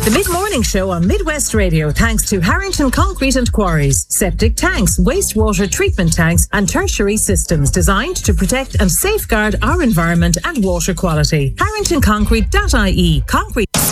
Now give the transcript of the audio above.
The Mid-Morning Show on Midwest Radio, thanks to Harrington Concrete and Quarries. Septic tanks, wastewater treatment tanks and tertiary systems designed to protect and safeguard our environment and water quality. HarringtonConcrete.ie. Concrete.